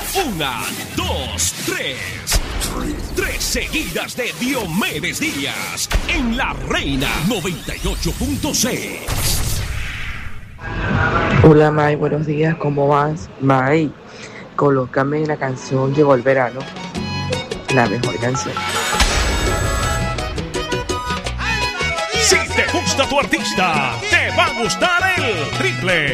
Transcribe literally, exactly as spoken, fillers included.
Una, dos, tres. Tres seguidas de Diomedes Díaz en La Reina noventa y ocho punto seis. Hola May, buenos días, ¿cómo vas? May, colócame la canción Llegó el Verano, la mejor canción. Si te gusta tu artista, te va a gustar el triple.